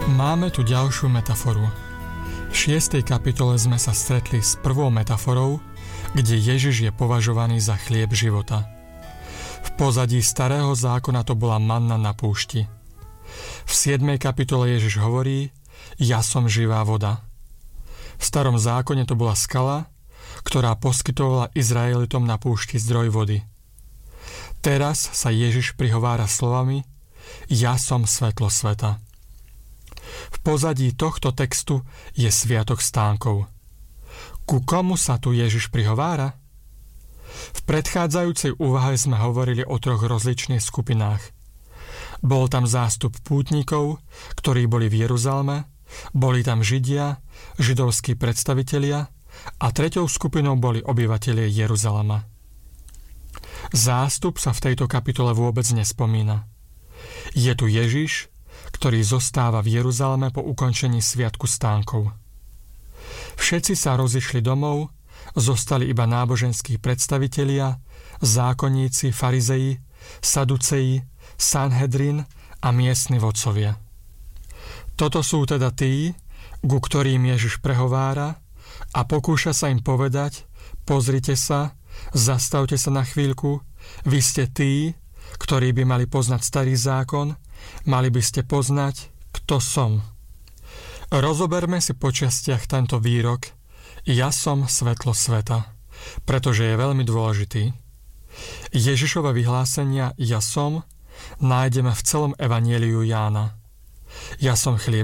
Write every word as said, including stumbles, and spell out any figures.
Máme tu ďalšiu metaforu. V šiestej kapitole sme sa stretli s prvou metaforou, kde Ježiš je považovaný za chlieb života. V pozadí starého zákona to bola manna na púšti. V siedmej kapitole Ježiš hovorí: Ja som živá voda. V starom zákone to bola skala, ktorá poskytovala Izraelitom na púšti zdroj vody. Teraz sa Ježiš prihovára slovami: Ja som svetlo sveta. V pozadí tohto textu je Sviatok stánkov. Ku komu sa tu Ježiš prihovára? V predchádzajúcej úvahe sme hovorili o troch rozličných skupinách. Bol tam zástup pútnikov, ktorí boli v Jeruzaleme, boli tam Židia, židovskí predstavitelia a treťou skupinou boli obyvatelia Jeruzalema. Zástup sa v tejto kapitole vôbec nespomína. Je tu Ježiš, ktorý zostáva v Jeruzaleme po ukončení Sviatku stánkov. Všetci sa rozišli domov, zostali iba náboženskí predstavitelia, zákonníci, farizeji, saduceji, Sanhedrin a miestni vodcovia. Toto sú teda tí, ku ktorým Ježiš prehovára a pokúša sa im povedať: Pozrite sa, zastavte sa na chvíľku, vy ste tí, ktorí by mali poznať starý zákon, mali by ste poznať, kto som. Rozoberme si po častiach tento výrok: Ja som svetlo sveta, pretože je veľmi dôležitý. Ježišova vyhlásenia Ja som nájdeme v celom evanjeliu Jána. Ja som chlieb